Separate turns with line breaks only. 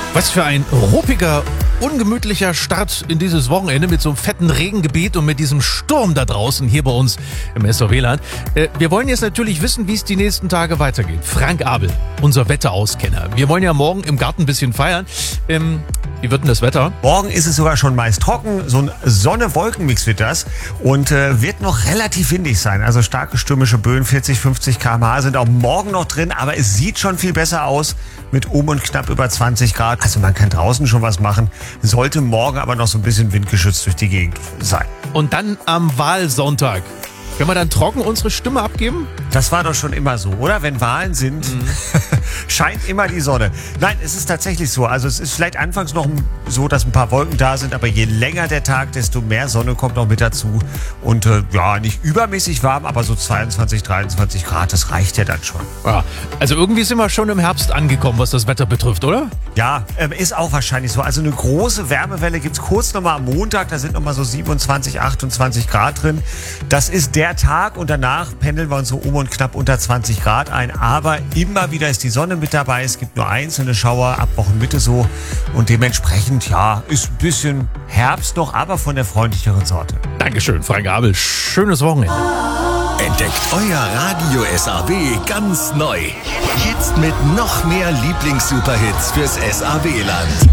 Was für ein ruppiger, ungemütlicher Start in dieses Wochenende mit so einem fetten Regengebiet und mit diesem Sturm da draußen hier bei uns im SOW-Land. Wir wollen jetzt natürlich wissen, wie es die nächsten Tage weitergeht. Frank Abel, unser Wetterauskenner. Wir wollen ja morgen im Garten ein bisschen feiern. Wie wird denn das Wetter?
Morgen ist es sogar schon meist trocken. So ein Sonne-Wolken-Mix wird das. Und wird noch relativ windig sein. Also starke stürmische Böen, 40, 50 km/h sind auch morgen noch drin. Aber es sieht schon viel besser aus mit und knapp über 20 Grad. Also man kann draußen schon was machen. Sollte morgen aber noch so ein bisschen windgeschützt durch die Gegend sein.
Und dann am Wahlsonntag. Können wir dann trocken unsere Stimme abgeben?
Das war doch schon immer so, oder? Wenn Wahlen sind, scheint immer die Sonne. Nein, es ist tatsächlich so. Also es ist vielleicht anfangs noch so, dass ein paar Wolken da sind, aber je länger der Tag, desto mehr Sonne kommt noch mit dazu. Und nicht übermäßig warm, aber so 22, 23 Grad, das reicht ja dann schon.
Ja, also irgendwie sind wir schon im Herbst angekommen, was das Wetter betrifft, oder?
Ja, ist auch wahrscheinlich so. Also eine große Wärmewelle gibt es kurz nochmal am Montag. Da sind nochmal so 27, 28 Grad drin. Das ist der Tag und danach pendeln wir uns so und knapp unter 20 Grad ein. Aber immer wieder ist die Sonne mit dabei. Es gibt nur einzelne Schauer ab Wochenmitte so. Und dementsprechend, ja, ist ein bisschen Herbst noch, aber von der freundlicheren Sorte.
Dankeschön, Frank Abel. Schönes Wochenende.
Entdeckt euer Radio SAW ganz neu. Jetzt mit noch mehr Lieblings-Superhits fürs SAW-Land.